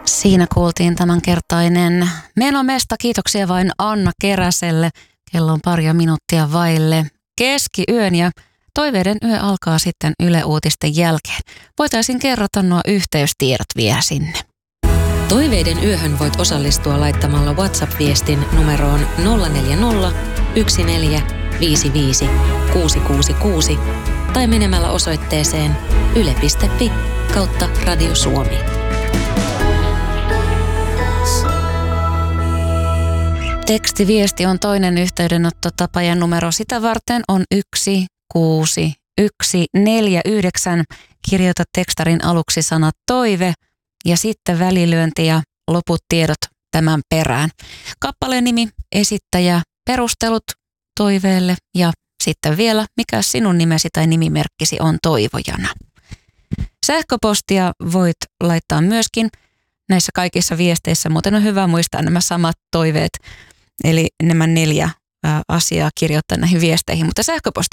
Siinä kuultiin tämänkertainen menomesta. Kiitoksia vain Anna Keräselle. Kello on paria minuuttia vaille keskiyön ja toiveiden yö alkaa sitten Yle Uutisten jälkeen. Voitaisiin kerrata nuo yhteystiedot vielä sinne. Toiveiden yöhön voit osallistua laittamalla WhatsApp-viestin numeroon 040 1455 666 tai menemällä osoitteeseen yle.fi/Radio Suomi. Tekstiviesti on toinen yhteydenottotapa ja numero sitä varten on 16149. Kirjoita tekstarin aluksi sana toive ja sitten välilyönti ja loput tiedot tämän perään. Kappaleen nimi, esittäjä, perustelut toiveelle ja sitten vielä mikä sinun nimesi tai nimimerkkisi on toivojana. Sähköpostia voit laittaa myöskin näissä kaikissa viesteissä, muuten on hyvä muistaa nämä samat toiveet, eli nämä 4 asiaa kirjoittaa näihin viesteihin, mutta sähköposti